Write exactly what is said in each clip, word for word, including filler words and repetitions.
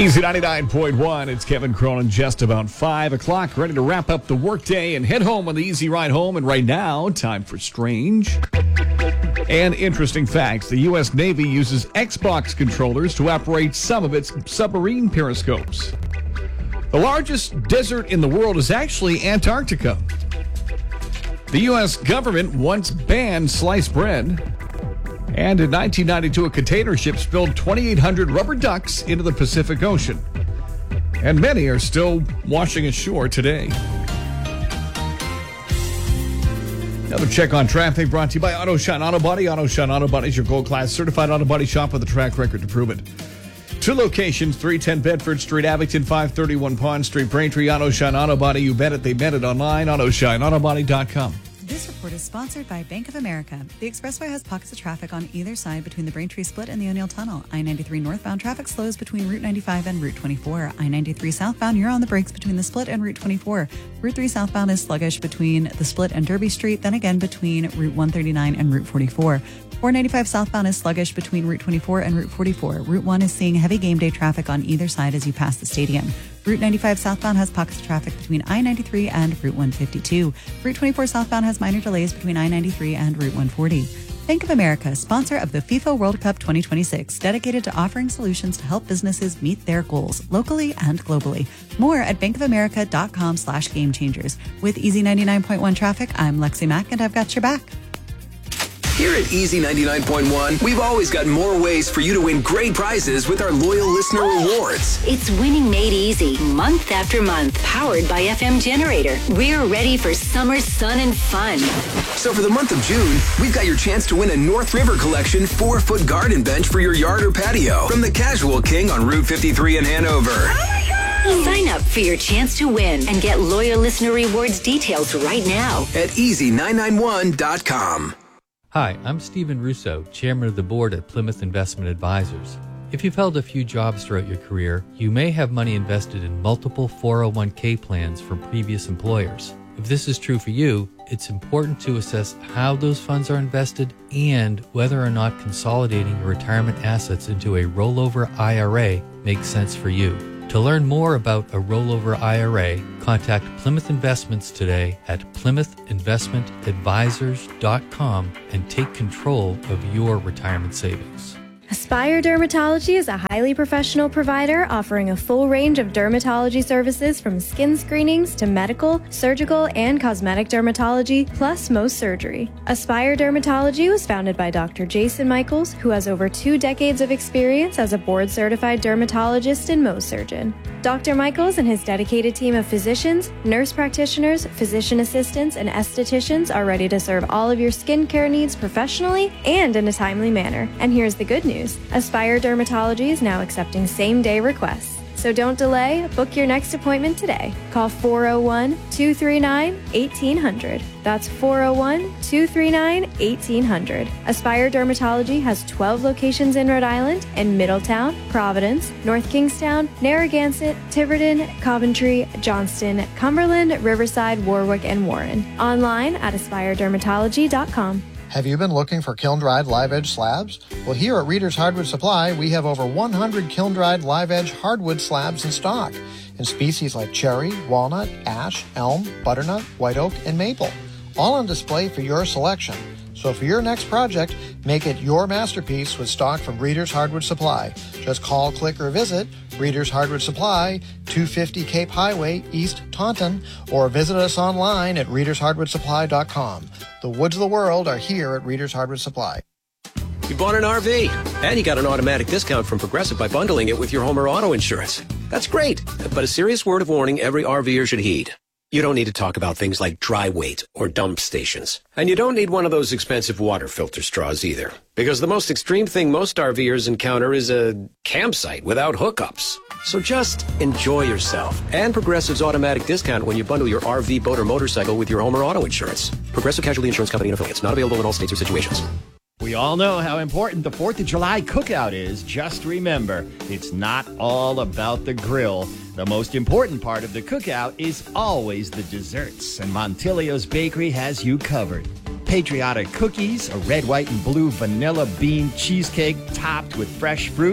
Easy ninety-nine point one. It's Kevin Cronin, just about five o'clock, ready to wrap up the workday and head home on the Easy Ride Home. And right now, time for strange and interesting facts. The U S Navy uses Xbox controllers to operate some of its submarine periscopes. The largest desert in the world is actually Antarctica. The U S government once banned sliced bread. And in nineteen ninety-two, a container ship spilled twenty-eight hundred rubber ducks into the Pacific Ocean. And many are still washing ashore today. Another check on traffic brought to you by Auto Shine Auto Body. Auto Shine Auto Body is your gold class certified auto body shop with a track record to prove it. Two locations, three ten Bedford Street, Abington, five thirty-one Pond Street, Braintree. Auto Shine Auto Body. You bet it, they bet it online. auto shine auto body dot com. This report is sponsored by Bank of America. The expressway has pockets of traffic on either side between the Braintree Split and the O'Neill Tunnel. I ninety-three northbound traffic slows between Route ninety-five and Route twenty-four. I ninety-three southbound, you're on the brakes between the Split and Route twenty-four. Route three southbound is sluggish between the Split and Derby Street, then again between Route one thirty-nine and Route forty-four. four ninety-five southbound is sluggish between Route twenty-four and Route forty-four. Route one is seeing heavy game day traffic on either side as you pass the stadium. Route ninety-five southbound has pockets of traffic between I ninety-three and Route one fifty-two. Route twenty-four southbound has minor delays between I ninety-three and Route one forty. Bank of America, sponsor of the FIFA World Cup twenty twenty-six, dedicated to offering solutions to help businesses meet their goals locally and globally. More at bankofamerica.com slash game changers. With Easy ninety-nine point one traffic, I'm Lexi Mack, and I've got your back. Here at Easy ninety-nine point one, we've always got more ways for you to win great prizes with our loyal listener rewards. It's winning made easy, month after month, powered by F M Generator. We're ready for summer sun and fun. So for the month of June, we've got your chance to win a North River Collection four-foot garden bench for your yard or patio from the Casual King on Route fifty-three in Hanover. Sign up for your chance to win and get loyal listener rewards details right now at easy nine nine one dot com. Hi, I'm Stephen Russo, Chairman of the Board at Plymouth Investment Advisors. If you've held a few jobs throughout your career, you may have money invested in multiple four oh one k plans from previous employers. If this is true for you, it's important to assess how those funds are invested and whether or not consolidating your retirement assets into a rollover I R A makes sense for you. To learn more about a rollover I R A, contact Plymouth Investments today at plymouth investment advisors dot com and take control of your retirement savings. Aspire Dermatology is a highly professional provider offering a full range of dermatology services from skin screenings to medical, surgical, and cosmetic dermatology, plus Mohs surgery. Aspire Dermatology was founded by Doctor Jason Michaels, who has over two decades of experience as a board-certified dermatologist and Mohs surgeon. Doctor Michaels and his dedicated team of physicians, nurse practitioners, physician assistants, and estheticians are ready to serve all of your skincare needs professionally and in a timely manner. And here's the good news. Aspire Dermatology is now accepting same-day requests. So don't delay, book your next appointment today. Call four oh one, two three nine, eighteen hundred. That's four oh one, two three nine, eighteen hundred. Aspire Dermatology has twelve locations in Rhode Island in Middletown, Providence, North Kingstown, Narragansett, Tiverton, Coventry, Johnston, Cumberland, Riverside, Warwick, and Warren. Online at aspire dermatology dot com. Have you been looking for kiln-dried live-edge slabs? Well, here at Reader's Hardwood Supply, we have over one hundred kiln-dried live-edge hardwood slabs in stock in species like cherry, walnut, ash, elm, butternut, white oak, and maple, all on display for your selection. So for your next project, make it your masterpiece with stock from Reader's Hardwood Supply. Just call, click, or visit Reader's Hardwood Supply, two fifty Cape Highway, East Taunton, or visit us online at readers hardwood supply dot com. The woods of the world are here at Reader's Hardwood Supply. You bought an R V, and you got an automatic discount from Progressive by bundling it with your home or auto insurance. That's great, but a serious word of warning every RVer should heed. You don't need to talk about things like dry weight or dump stations. And you don't need one of those expensive water filter straws either. Because the most extreme thing most RVers encounter is a campsite without hookups. So just enjoy yourself and Progressive's automatic discount when you bundle your R V, boat, or motorcycle with your home or auto insurance. Progressive Casualty Insurance Company and affiliates. Not available in all states or situations. We all know how important the fourth of July cookout is. Just remember, it's not all about the grill. The most important part of the cookout is always the desserts, and Montilio's Bakery has you covered. Patriotic cookies, a red, white, and blue vanilla bean cheesecake topped with fresh fruit,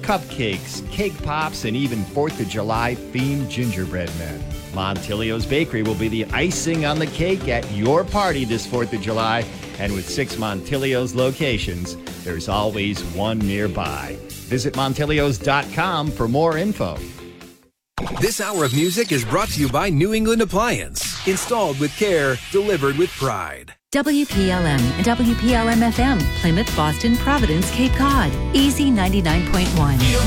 cupcakes, cake pops, and even fourth of July themed gingerbread men. Montilio's Bakery will be the icing on the cake at your party this fourth of July. And with six Montilio's locations, there's always one nearby. Visit Montilios dot com for more info. This hour of music is brought to you by New England Appliance. Installed with care, delivered with pride. W P L M and W P L M F M, Plymouth, Boston, Providence, Cape Cod. Easy ninety-nine point one.